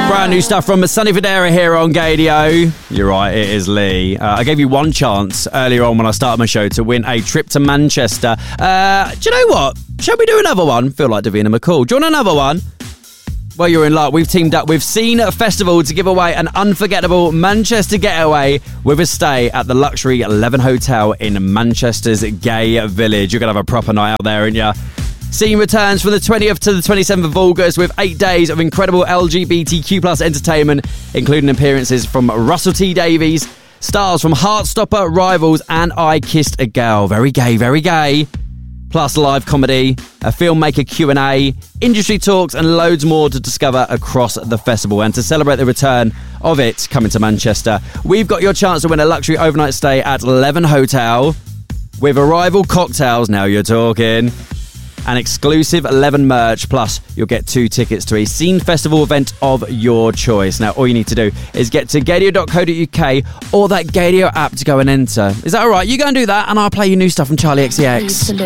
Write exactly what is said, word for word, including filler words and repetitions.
Brand new stuff from Sonny Fodera here on Gadio. You're right, it is Lee. Uh, I gave you one chance earlier on when I started my show to win a trip to Manchester. Uh, do you know what? Shall we do another one? Feel like Davina McCall. Do you want another one? Well, you're in luck. We've teamed up with Scene Festival to give away an unforgettable Manchester getaway with a stay at the luxury Leven Hotel in Manchester's Gay Village. You're going to have a proper night out there, aren't you? Scene returns from the twentieth to the twenty-seventh of August with eight days of incredible L G B T Q plus entertainment, including appearances from Russell T Davies, stars from Heartstopper, Rivals, and I Kissed a Girl. Very gay, very gay. Plus live comedy, a filmmaker Q and A, industry talks, and loads more to discover across the festival. And to celebrate the return of it coming to Manchester, we've got your chance to win a luxury overnight stay at Leven Hotel with Arrival cocktails. Now you're talking. An exclusive Leven merch, plus you'll get two tickets to a Scene Festival event of your choice. Now all you need to do is get to gadio dot co dot uk or that Gadio app to go and enter. Is that alright? You go and do that and I'll play you new stuff from Charlie X C X.